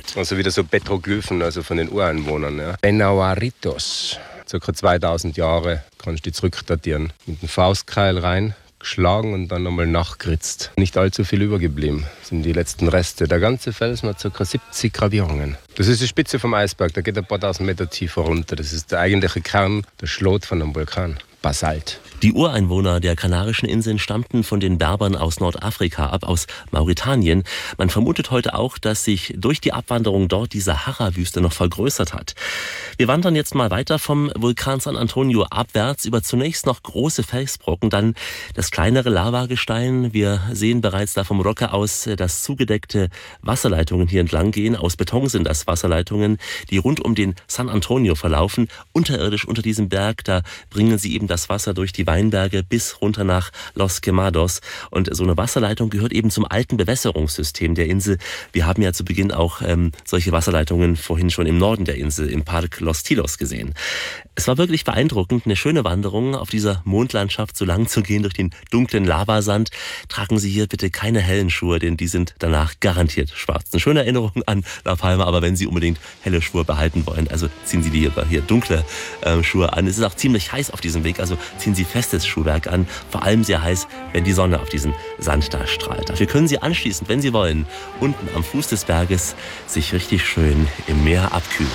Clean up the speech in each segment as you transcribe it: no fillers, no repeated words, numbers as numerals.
Also wieder so Petroglyphen, also von den Ureinwohnern. Ja. Benahuaritos, ca. 2000 Jahre, kannst du die zurückdatieren. Mit einem Faustkeil rein, geschlagen und dann nochmal nachgeritzt. Nicht allzu viel übergeblieben, das sind die letzten Reste. Der ganze Felsen hat ca. 70 Gravierungen. Das ist die Spitze vom Eisberg, der geht ein paar tausend Meter tiefer runter. Das ist der eigentliche Kern, der Schlot von einem Vulkan. Basalt. Die Ureinwohner der Kanarischen Inseln stammten von den Berbern aus Nordafrika ab, aus Mauretanien. Man vermutet heute auch, dass sich durch die Abwanderung dort die Sahara-Wüste noch vergrößert hat. Wir wandern jetzt mal weiter vom Vulkan San Antonio abwärts über zunächst noch große Felsbrocken, dann das kleinere Lavagestein. Wir sehen bereits da vom Roque aus, dass zugedeckte Wasserleitungen hier entlang gehen. Aus Beton sind das Wasserleitungen, die rund um den San Antonio verlaufen. Unterirdisch unter diesem Berg, da bringen sie eben das Wasser durch die Weinberge bis runter nach Los Quemados. Und so eine Wasserleitung gehört eben zum alten Bewässerungssystem der Insel. Wir haben ja zu Beginn auch solche Wasserleitungen vorhin schon im Norden der Insel, im Park Los Tilos gesehen. Es war wirklich beeindruckend, eine schöne Wanderung auf dieser Mondlandschaft so lang zu gehen durch den dunklen Lavasand. Tragen Sie hier bitte keine hellen Schuhe, denn die sind danach garantiert schwarz. Eine schöne Erinnerung an La Palma, aber wenn Sie unbedingt helle Schuhe behalten wollen, also ziehen Sie hier dunkle Schuhe an. Es ist auch ziemlich heiß auf diesem Weg, also ziehen Sie festes Schuhwerk an. Vor allem sehr heiß, wenn die Sonne auf diesen Sand da strahlt. Dafür können Sie anschließend, wenn Sie wollen, unten am Fuß des Berges sich richtig schön im Meer abkühlen.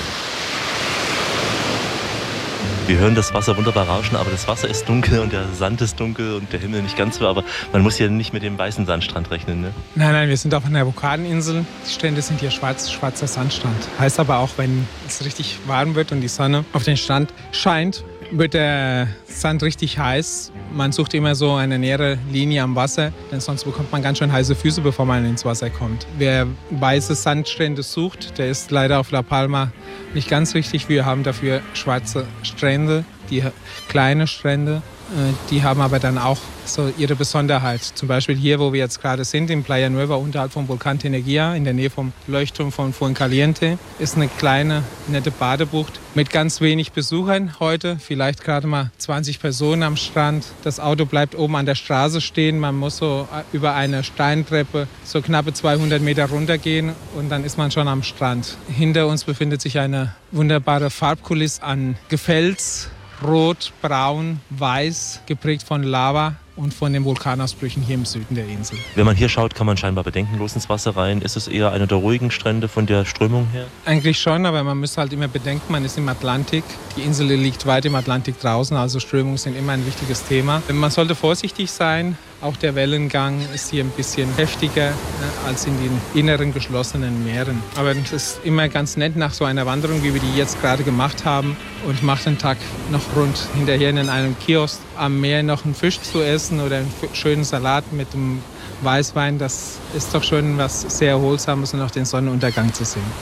Wir hören das Wasser wunderbar rauschen, aber das Wasser ist dunkel und der Sand ist dunkel und der Himmel nicht ganz so. Aber man muss hier nicht mit dem weißen Sandstrand rechnen, ne? Nein, wir sind auf einer Vulkaninsel. Die Strände sind hier schwarzer Sandstrand. Heißt aber auch, wenn es richtig warm wird und die Sonne auf den Strand scheint, wird der Sand richtig heiß. Man sucht immer so eine nähere Linie am Wasser, denn sonst bekommt man ganz schön heiße Füße, bevor man ins Wasser kommt. Wer weiße Sandstrände sucht, der ist leider auf La Palma nicht ganz richtig. Wir haben dafür schwarze Strände, die kleine Strände. Die haben aber dann auch so ihre Besonderheit. Zum Beispiel hier, wo wir jetzt gerade sind, in Playa Nueva, unterhalb vom Vulkan Teneguía, in der Nähe vom Leuchtturm von Fuencaliente, ist eine kleine, nette Badebucht mit ganz wenig Besuchern heute. Vielleicht gerade mal 20 Personen am Strand. Das Auto bleibt oben an der Straße stehen. Man muss so über eine Steintreppe so knappe 200 Meter runtergehen und dann ist man schon am Strand. Hinter uns befindet sich eine wunderbare Farbkulisse an Gefels. Rot, braun, weiß, geprägt von Lava und von den Vulkanausbrüchen hier im Süden der Insel. Wenn man hier schaut, kann man scheinbar bedenkenlos ins Wasser rein. Ist es eher einer der ruhigen Strände von der Strömung her? Eigentlich schon, aber man muss halt immer bedenken, man ist im Atlantik. Die Insel liegt weit im Atlantik draußen, also Strömungen sind immer ein wichtiges Thema. Man sollte vorsichtig sein. Auch der Wellengang ist hier ein bisschen heftiger als in den inneren geschlossenen Meeren. Aber es ist immer ganz nett nach so einer Wanderung, wie wir die jetzt gerade gemacht haben. Und macht den Tag noch rund hinterher in einem Kiosk am Meer noch einen Fisch zu essen oder einen schönen Salat mit dem Weißwein. Das ist doch schon was sehr Erholsames und auch den Sonnenuntergang zu sehen.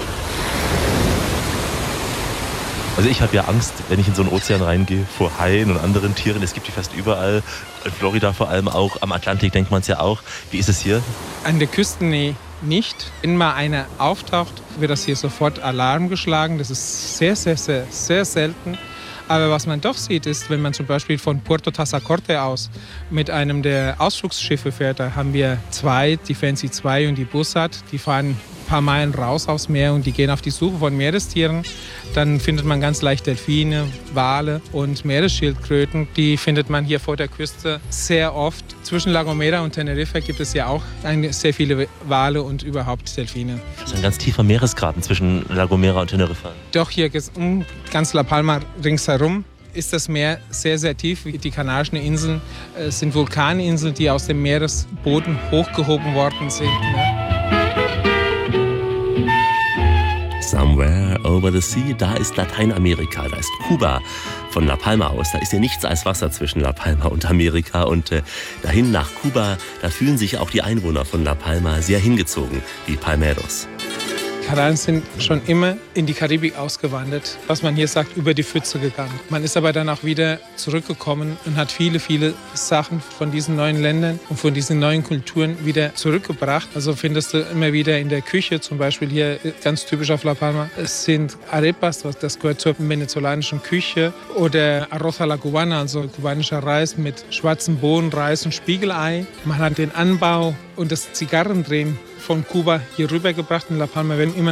Also ich habe ja Angst, wenn ich in so einen Ozean reingehe, vor Haien und anderen Tieren. Es gibt die fast überall, in Florida vor allem auch, am Atlantik denkt man es ja auch. Wie ist es hier? An der Küstennähe nicht. Wenn mal einer auftaucht, wird das hier sofort Alarm geschlagen. Das ist sehr, sehr, sehr, sehr selten. Aber was man doch sieht, ist, wenn man zum Beispiel von Puerto Tazacorte aus mit einem der Ausflugsschiffe fährt, da haben wir zwei, die Fancy 2 und die Bussard, die fahren ein paar Meilen raus aufs Meer und die gehen auf die Suche von Meerestieren. Dann findet man ganz leicht Delfine, Wale und Meeresschildkröten. Die findet man hier vor der Küste sehr oft. Zwischen La Gomera und Teneriffa gibt es ja auch sehr viele Wale und überhaupt Delfine. Das ist ein ganz tiefer Meeresgraben zwischen La Gomera und Teneriffa. Doch, hier um ganz La Palma ringsherum ist das Meer sehr, sehr tief. Die Kanarischen Inseln sind Vulkaninseln, die aus dem Meeresboden hochgehoben worden sind. Somewhere over the sea, da ist Lateinamerika, da ist Kuba von La Palma aus. Da ist ja nichts als Wasser zwischen La Palma und Amerika. Und dahin nach Kuba, da fühlen sich auch die Einwohner von La Palma sehr hingezogen, die Palmeros. Kanaren sind schon immer in die Karibik ausgewandert, was man hier sagt, über die Pfütze gegangen. Man ist aber dann auch wieder zurückgekommen und hat viele, viele Sachen von diesen neuen Ländern und von diesen neuen Kulturen wieder zurückgebracht. Also findest du immer wieder in der Küche, zum Beispiel hier ganz typisch auf La Palma, es sind Arepas, das gehört zur venezolanischen Küche, oder Arroz a la Cubana, also kubanischer Reis mit schwarzen Bohnen, Reis und Spiegelei. Man hat den Anbau und das Zigarrendrehen von Kuba hier rübergebracht in La Palma, werden immer